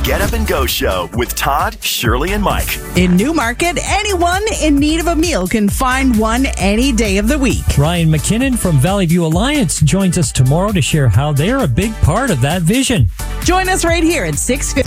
Get Up and Go Show with Todd, Shirley, and Mike. In Newmarket, anyone in need of a meal can find one any day of the week. Ryan McKinnon from Valley View Alliance joins us tomorrow to share how they're a big part of that vision. Join us right here at 6:50.